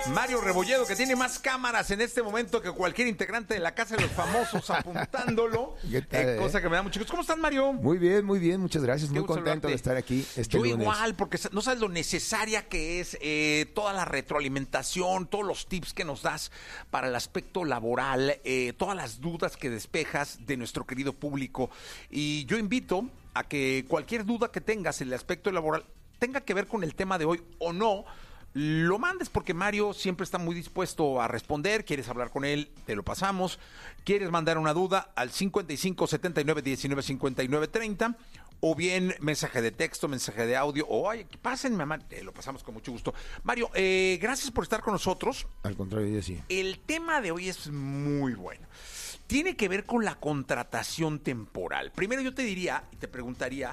Mario Rebolledo, que tiene más cámaras en este momento que cualquier integrante de la Casa de los Famosos apuntándolo. ¿Qué tal, Cosa que me da mucho gusto. ¿Cómo estás, Mario? Muy bien, muchas gracias. Qué Muy gusto contento saludarte. de estar aquí este Yo lunes. igual, porque no sabes lo necesaria que es toda la retroalimentación, todos los tips que nos das para el aspecto laboral, todas las dudas que despejas de nuestro querido público. Y yo invito a que cualquier duda que tengas en el aspecto laboral tenga que ver con el tema de hoy o no, lo mandes, porque Mario siempre está muy dispuesto a responder. Quieres hablar con él, te lo pasamos. Quieres mandar una duda al 55 79 19 59 30, o bien mensaje de texto, mensaje de audio, o ay, pásenme, mamá, te lo pasamos con mucho gusto. Mario, gracias por estar con nosotros. Al contrario, yo sí. El tema de hoy es muy bueno. Tiene que ver con la contratación temporal. Primero yo te diría y te preguntaría,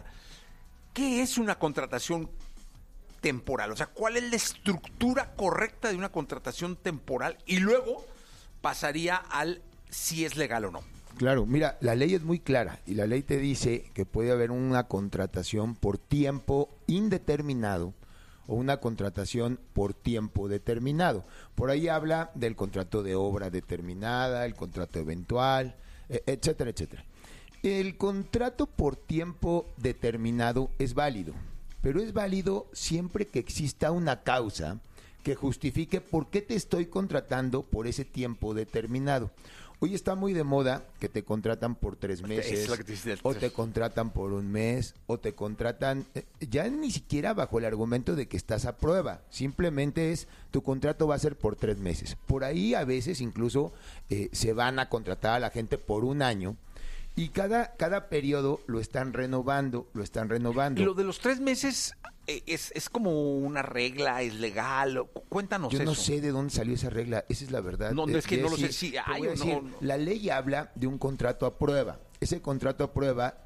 ¿qué es una contratación temporal? O sea, ¿cuál es la estructura correcta de una contratación temporal? Y luego pasaría al si es legal o no. Claro, mira, la ley es muy clara y la ley te dice que puede haber una contratación por tiempo indeterminado o una contratación por tiempo determinado. Por ahí habla del contrato de obra determinada, el contrato eventual, etcétera, etcétera. El contrato por tiempo determinado es válido, pero es válido siempre que exista una causa que justifique por qué te estoy contratando por ese tiempo determinado. Hoy está muy de moda que te contratan por 3 meses, Es lo que te dice, o te contratan por 1 mes, o te contratan, ya ni siquiera bajo el argumento de que estás a prueba, simplemente es, tu contrato va a ser por 3 meses. Por ahí a veces incluso se van a contratar a la gente por 1 año, y cada periodo lo están renovando. Y lo de los 3 meses es como una regla, es legal. Cuéntanos eso. Yo no sé de dónde salió esa regla, esa es la verdad. No, es que no lo sé. Sí, Sí, te hay voy a o decir, no. la ley habla de un contrato a prueba. Ese contrato a prueba,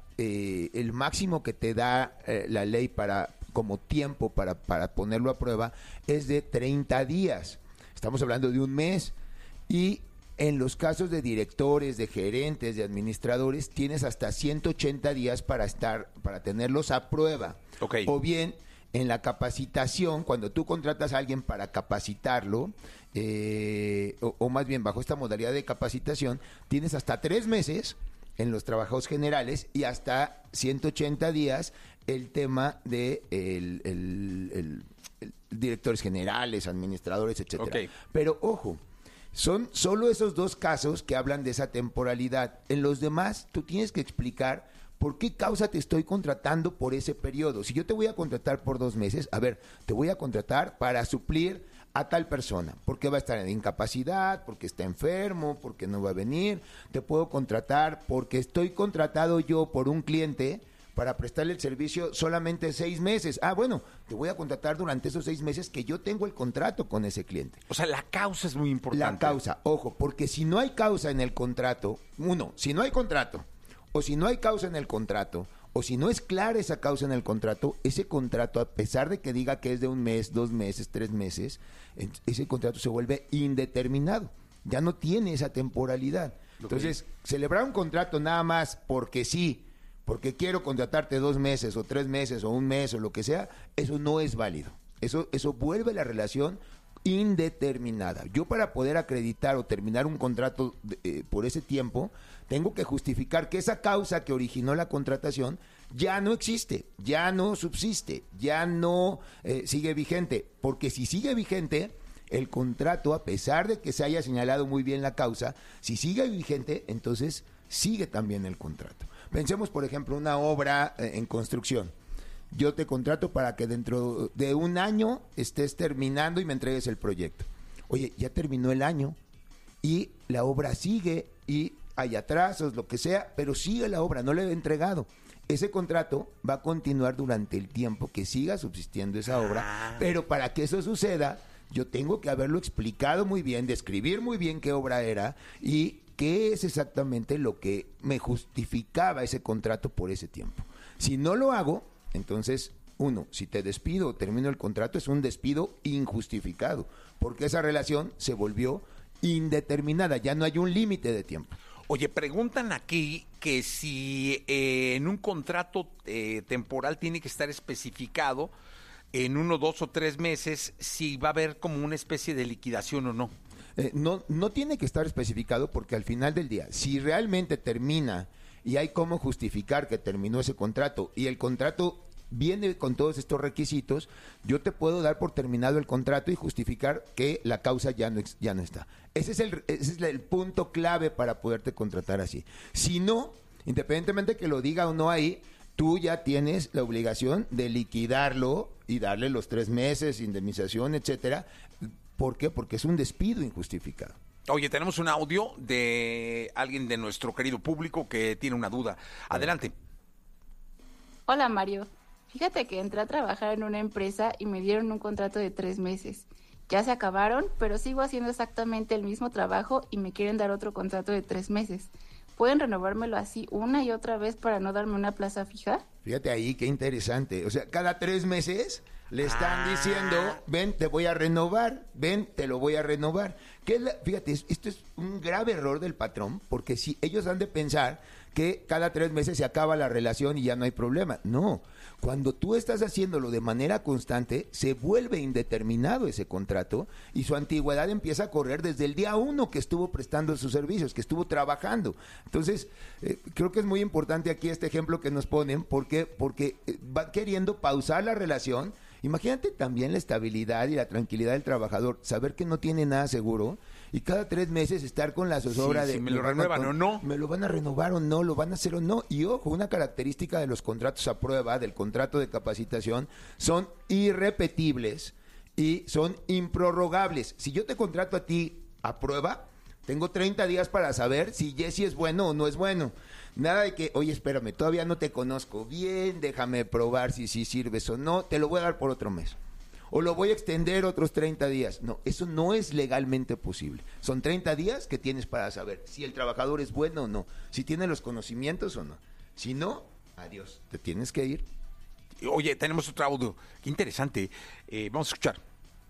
el máximo que te da la ley como tiempo para ponerlo a prueba es de 30 días. Estamos hablando de 1 mes. Y en los casos de directores, de gerentes, de administradores, tienes hasta 180 días para tenerlos a prueba. Okay. O bien, en la capacitación, cuando tú contratas a alguien para capacitarlo, o más bien bajo esta modalidad de capacitación, tienes hasta 3 meses en los trabajos generales y hasta 180 días el tema de el directores generales, administradores, etcétera. Okay. Pero ojo, son solo esos 2 casos que hablan de esa temporalidad. En los demás, tú tienes que explicar por qué causa te estoy contratando por ese periodo. Si yo te voy a contratar por 2 meses, a ver, te voy a contratar para suplir a tal persona, porque va a estar en incapacidad, porque está enfermo, porque no va a venir. Te puedo contratar porque estoy contratado yo por un cliente para prestarle el servicio solamente 6 meses. Ah, bueno, te voy a contratar durante esos 6 meses que yo tengo el contrato con ese cliente. O sea, la causa es muy importante. La causa, ojo, porque si no hay causa en el contrato, si no hay contrato, o si no hay causa en el contrato, o si no es clara esa causa en el contrato, ese contrato, a pesar de que diga que es de 1 mes, 2 meses, 3 meses, ese contrato se vuelve indeterminado. Ya no tiene esa temporalidad. Entonces, celebrar un contrato nada más porque sí, porque quiero contratarte 2 meses, o 3 meses, o 1 mes, o lo que sea, eso no es válido. Eso vuelve la relación indeterminada. Yo, para poder acreditar o terminar un contrato por ese tiempo, tengo que justificar que esa causa que originó la contratación ya no existe, ya no subsiste, ya no sigue vigente, porque si sigue vigente el contrato, a pesar de que se haya señalado muy bien la causa, si sigue vigente, entonces sigue también el contrato. Pensemos, por ejemplo, una obra en construcción. Yo te contrato para que dentro de 1 año estés terminando y me entregues el proyecto. Oye, ya terminó el año y la obra sigue y hay atrasos, lo que sea, pero sigue la obra, no le he entregado. Ese contrato va a continuar durante el tiempo que siga subsistiendo esa obra, pero para que eso suceda, yo tengo que haberlo explicado muy bien, describir muy bien qué obra era y qué es exactamente lo que me justificaba ese contrato por ese tiempo. Si no lo hago, entonces, si te despido o termino el contrato, es un despido injustificado, porque esa relación se volvió indeterminada, ya no hay un límite de tiempo. Oye, preguntan aquí que si en un contrato temporal tiene que estar especificado en 1, 2 o 3 meses si va a haber como una especie de liquidación o no. No tiene que estar especificado porque al final del día, si realmente termina y hay cómo justificar que terminó ese contrato y el contrato viene con todos estos requisitos, yo te puedo dar por terminado el contrato y justificar que la causa ya no está. Ese es el punto clave para poderte contratar así. Si no, independientemente que lo diga o no ahí, tú ya tienes la obligación de liquidarlo y darle los 3 meses, indemnización, etcétera. ¿Por qué? Porque es un despido injustificado. Oye, tenemos un audio de alguien de nuestro querido público que tiene una duda. Adelante. Hola, Mario. Fíjate que entré a trabajar en una empresa y me dieron un contrato de 3 meses. Ya se acabaron, pero sigo haciendo exactamente el mismo trabajo y me quieren dar otro contrato de 3 meses. ¿Pueden renovármelo así una y otra vez para no darme una plaza fija? Fíjate ahí, qué interesante. O sea, cada 3 meses le están diciendo, ven, te voy a renovar, ven, te lo voy a renovar. Fíjate, esto es un grave error del patrón, porque si ellos han de pensar que cada 3 meses se acaba la relación y ya no hay problema. No, cuando tú estás haciéndolo de manera constante, se vuelve indeterminado ese contrato y su antigüedad empieza a correr desde el día 1 que estuvo prestando sus servicios, que estuvo trabajando. Entonces, creo que es muy importante aquí este ejemplo que nos ponen, porque va queriendo pausar la relación. Imagínate también la estabilidad y la tranquilidad del trabajador, saber que no tiene nada seguro y cada 3 meses estar con la zozobra de... Si me lo renuevan o no. ¿Me lo van a renovar o no? ¿Lo van a hacer o no? Y ojo, una característica de los contratos a prueba, del contrato de capacitación, son irrepetibles y son improrrogables. Si yo te contrato a ti a prueba, tengo 30 días para saber si Jesse es bueno o no es bueno. Nada de que, oye, espérame, todavía no te conozco bien, déjame probar si sirves o no, te lo voy a dar por otro mes. O lo voy a extender otros 30 días. No, eso no es legalmente posible. Son 30 días que tienes para saber si el trabajador es bueno o no, si tiene los conocimientos o no. Si no, adiós, te tienes que ir. Oye, tenemos otro audio. Qué interesante. Vamos a escuchar.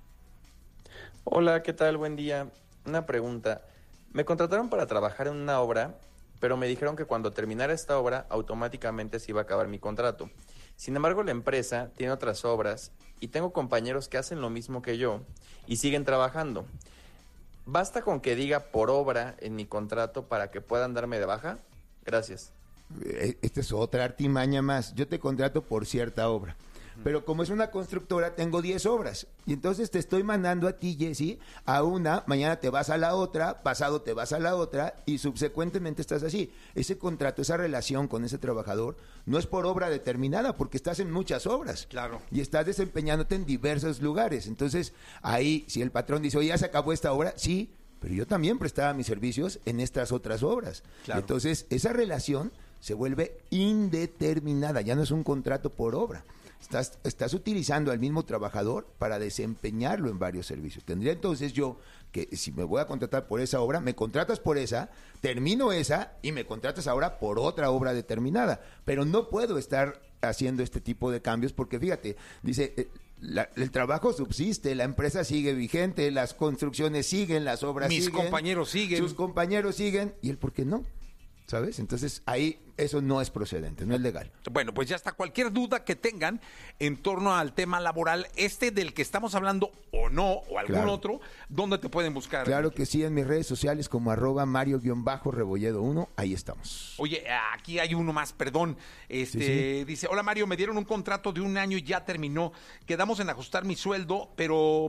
Hola, ¿qué tal? Buen día. Una pregunta. Me contrataron para trabajar en una obra, pero me dijeron que cuando terminara esta obra, automáticamente se iba a acabar mi contrato. Sin embargo, la empresa tiene otras obras y tengo compañeros que hacen lo mismo que yo y siguen trabajando. ¿Basta con que diga por obra en mi contrato para que puedan darme de baja? Gracias. Esta es otra artimaña más. Yo te contrato por cierta obra. Pero como es una constructora, tengo 10 obras. Y entonces te estoy mandando a ti, Jesse, a una, mañana te vas a la otra, pasado te vas a la otra, y subsecuentemente estás así. Ese contrato, esa relación con ese trabajador, no es por obra determinada, porque estás en muchas obras. Claro. Y estás desempeñándote en diversos lugares. Entonces, ahí, si el patrón dice, oye, ya se acabó esta obra, sí, pero yo también prestaba mis servicios en estas otras obras. Claro. Entonces, esa relación se vuelve indeterminada, ya no es un contrato por obra. Estás utilizando al mismo trabajador para desempeñarlo en varios servicios. Tendría entonces yo que, si me voy a contratar por esa obra, me contratas por esa, termino esa y me contratas ahora por otra obra determinada. Pero no puedo estar haciendo este tipo de cambios porque, fíjate, dice, el trabajo subsiste, la empresa sigue vigente, las construcciones siguen, las obras siguen. Mis compañeros siguen. Sus compañeros siguen. ¿Y el por qué no? ¿Sabes? Entonces, ahí eso no es procedente, no es legal. Bueno, pues ya está. Cualquier duda que tengan en torno al tema laboral, del que estamos hablando o no, o algún otro, ¿dónde te pueden buscar? Claro que sí, en mis redes sociales como @Mario_Rebolledo1, ahí estamos. Oye, aquí hay uno más, perdón. Sí. Dice, hola Mario, me dieron un contrato de 1 año y ya terminó. Quedamos en ajustar mi sueldo, pero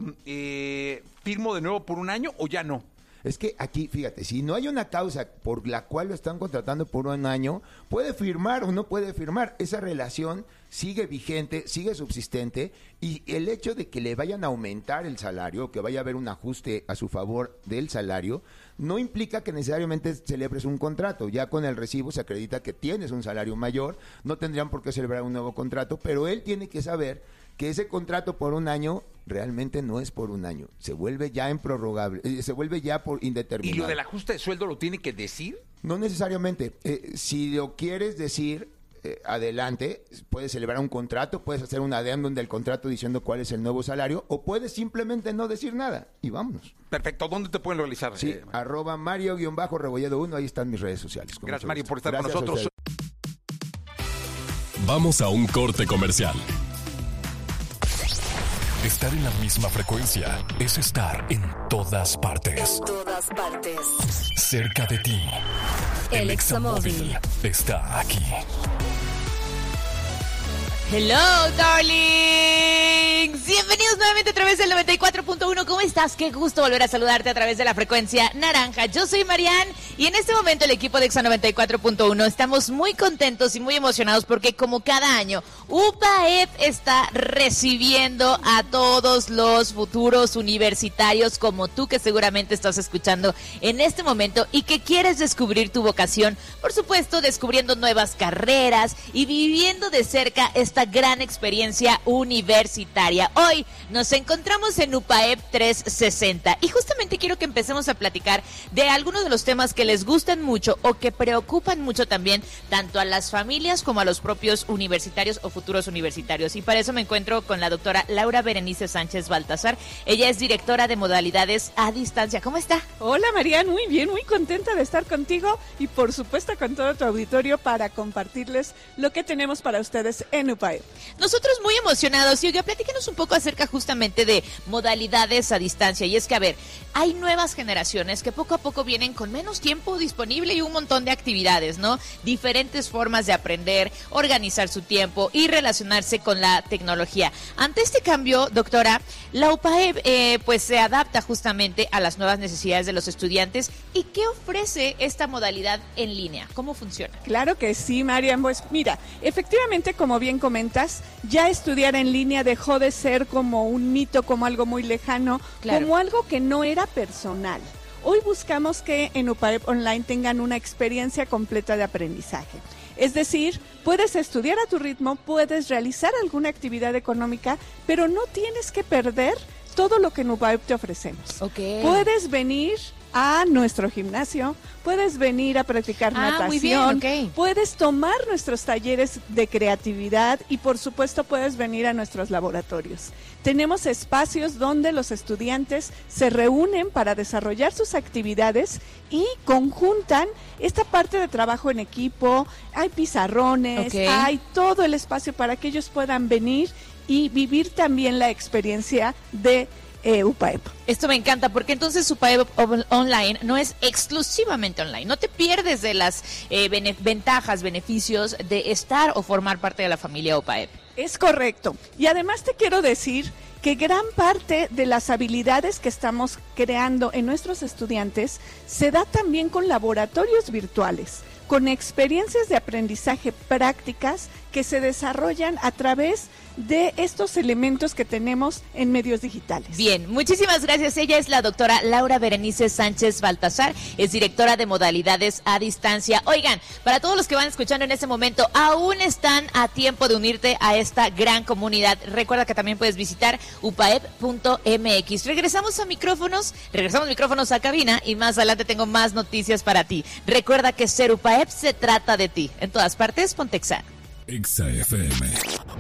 ¿firmo de nuevo por 1 año o ya no? Es que aquí, fíjate, si no hay una causa por la cual lo están contratando por 1 año, puede firmar o no puede firmar. Esa relación sigue vigente, sigue subsistente, y el hecho de que le vayan a aumentar el salario, que vaya a haber un ajuste a su favor del salario, no implica que necesariamente celebres un contrato. Ya con el recibo se acredita que tienes un salario mayor, no tendrían por qué celebrar un nuevo contrato, pero él tiene que saber que ese contrato por 1 año realmente no es por 1 año, se vuelve ya improrrogable, se vuelve ya por indeterminado. ¿Y lo del ajuste de sueldo lo tiene que decir? No necesariamente. Si lo quieres decir, adelante, puedes celebrar un contrato, puedes hacer un adendum del contrato diciendo cuál es el nuevo salario, o puedes simplemente no decir nada y vámonos. Perfecto. ¿Dónde te pueden localizar? Sí, @Mario_Rebolledo1, ahí están mis redes sociales. Gracias, Mario, por estar con nosotros. Vamos a un corte comercial. Estar en la misma frecuencia es estar en todas partes. En todas partes. Cerca de ti. El Examóvil está aquí. Hello, darlings. Bienvenidos nuevamente a través del 94.1. ¿Cómo estás? Qué gusto volver a saludarte a través de la frecuencia naranja. Yo soy Marianne y en este momento el equipo de Exa 94.1 estamos muy contentos y muy emocionados porque como cada año, UPAEP está recibiendo a todos los futuros universitarios como tú que seguramente estás escuchando en este momento y que quieres descubrir tu vocación, por supuesto descubriendo nuevas carreras y viviendo de cerca esta gran experiencia universitaria. Hoy nos encontramos en UPAEP 360 y justamente quiero que empecemos a platicar de algunos de los temas que les gustan mucho o que preocupan mucho también tanto a las familias como a los propios universitarios o futuros universitarios. Y para eso me encuentro con la doctora Laura Berenice Sánchez Baltasar. Ella es directora de modalidades a distancia. ¿Cómo está? Hola Marianne, muy bien, muy contenta de estar contigo y por supuesto con todo tu auditorio para compartirles lo que tenemos para ustedes en UPAEP. Nosotros muy emocionados. Y oiga, platíquenos un poco acerca justamente de modalidades a distancia. Y es que, a ver, hay nuevas generaciones que poco a poco vienen con menos tiempo disponible y un montón de actividades, ¿no? Diferentes formas de aprender, organizar su tiempo y relacionarse con la tecnología. Ante este cambio, doctora, la UPAEP pues se adapta justamente a las nuevas necesidades de los estudiantes. ¿Y qué ofrece esta modalidad en línea? ¿Cómo funciona? Claro que sí, Marian. Pues mira, efectivamente, como bien comentas, ya estudiar en línea dejó de ser como un mito, como algo muy lejano, claro, como algo que no era personal. Hoy buscamos que en UPAEP Online tengan una experiencia completa de aprendizaje. Es decir, puedes estudiar a tu ritmo, puedes realizar alguna actividad económica, pero no tienes que perder todo lo que en UPAEP te ofrecemos. Okay. Puedes venir a nuestro gimnasio, puedes venir a practicar natación, muy bien, okay, puedes tomar nuestros talleres de creatividad y por supuesto puedes venir a nuestros laboratorios. Tenemos espacios donde los estudiantes se reúnen para desarrollar sus actividades y conjuntan esta parte de trabajo en equipo, hay pizarrones, okay, hay todo el espacio para que ellos puedan venir y vivir también la experiencia de UPAEP. Esto me encanta porque entonces UPAEP Online no es exclusivamente online. No te pierdes de las ventajas, beneficios de estar o formar parte de la familia UPAEP. Es correcto. Y además te quiero decir que gran parte de las habilidades que estamos creando en nuestros estudiantes se da también con laboratorios virtuales, con experiencias de aprendizaje prácticas que se desarrollan a través de estos elementos que tenemos en medios digitales. Bien, muchísimas gracias. Ella es la doctora Laura Berenice Sánchez Baltasar, es directora de modalidades a distancia. Oigan, para todos los que van escuchando en este momento, aún están a tiempo de unirte a esta gran comunidad. Recuerda que también puedes visitar upaep.mx. Regresamos micrófonos a cabina y más adelante tengo más noticias para ti. Recuerda que ser UPAEP se trata de ti. En todas partes, ponte Exa. Exa FM.